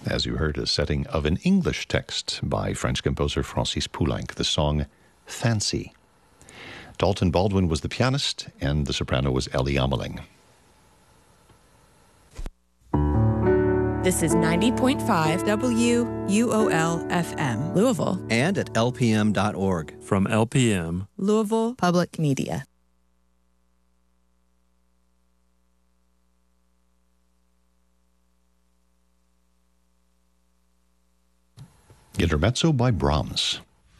as you heard, a setting of an English text by French composer Francis Poulenc, the song Fancy. Dalton Baldwin was the pianist, and the soprano was Ellie Ameling. This is 90.5 WUOL-FM, Louisville. And at lpm.org. From LPM, Louisville Public Media. Intermezzo by Brahms.